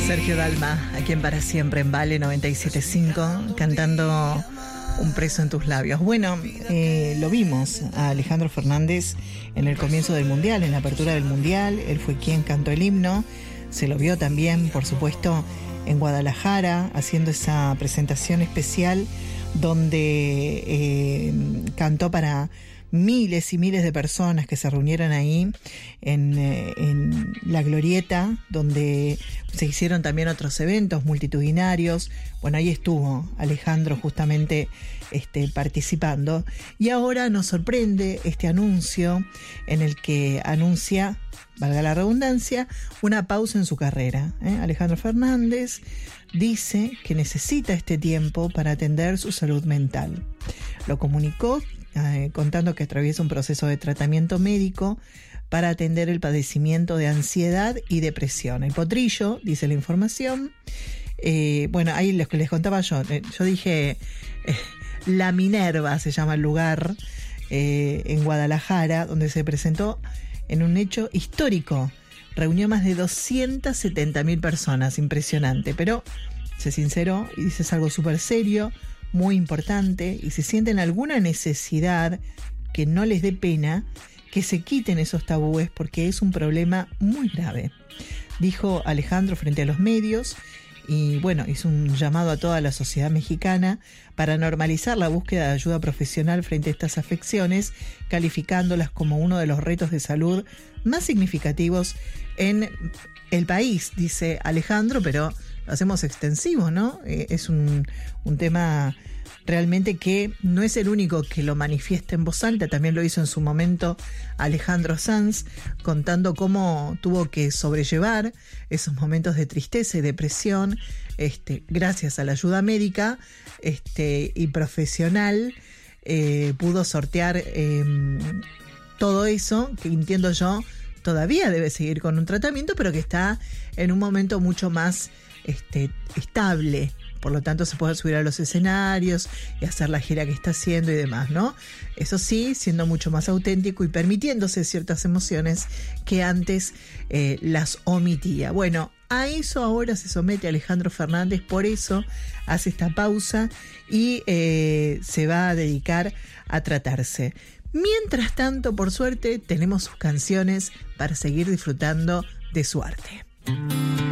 Sergio Dalma, aquí en Para Siempre en Vale 97.5, cantando Un preso en tus labios. Bueno, lo vimos a Alejandro Fernández en el comienzo del Mundial, en la apertura del Mundial. Él fue quien cantó el himno. Se lo vio también, por supuesto, en Guadalajara, haciendo esa presentación especial donde cantó para miles y miles de personas que se reunieron ahí en la Glorieta, donde se hicieron también otros eventos multitudinarios. Bueno, ahí estuvo Alejandro justamente participando. Y ahora nos sorprende este anuncio en el que anuncia, valga la redundancia, una pausa en su carrera. Alejandro Fernández dice que necesita este tiempo para atender su salud mental. Lo comunicó contando que atraviesa un proceso de tratamiento médico para atender el padecimiento de ansiedad y depresión. El potrillo, dice la información. Bueno, ahí lo que les contaba yo dije, La Minerva se llama el lugar, en Guadalajara, donde se presentó en un hecho histórico. Reunió más de 270.000 personas, impresionante, pero se sinceró y dice: es algo súper serio, muy importante, y si sienten alguna necesidad, que no les dé pena, que se quiten esos tabúes porque es un problema muy grave, dijo Alejandro frente a los medios. Y bueno, hizo un llamado a toda la sociedad mexicana para normalizar la búsqueda de ayuda profesional frente a estas afecciones, calificándolas como uno de los retos de salud más significativos en el país, dice Alejandro, pero lo hacemos extensivo, ¿no? Es un tema realmente que no es el único que lo manifiesta en voz alta. También lo hizo en su momento Alejandro Sanz, contando cómo tuvo que sobrellevar esos momentos de tristeza y depresión, gracias a la ayuda médica y profesional, pudo sortear todo eso, que entiendo yo todavía debe seguir con un tratamiento, pero que está en un momento mucho más estable. Por lo tanto, se puede subir a los escenarios y hacer la gira que está haciendo y demás, ¿no? Eso sí, siendo mucho más auténtico y permitiéndose ciertas emociones que antes las omitía. Bueno, a eso ahora se somete Alejandro Fernández, por eso hace esta pausa y se va a dedicar a tratarse. Mientras tanto, por suerte, tenemos sus canciones para seguir disfrutando de su arte.